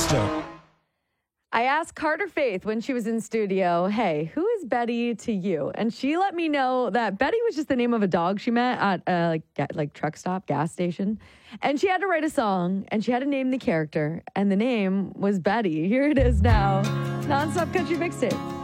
sister. I asked Carter Faith when she was in studio, hey, who is Betty to you? And she let me know that Betty was just the name of a dog she met at a like truck stop, gas station. And she had to write a song and she had to name the character. And the name was Betty. Here it is now. Nonstop Country Mixtape.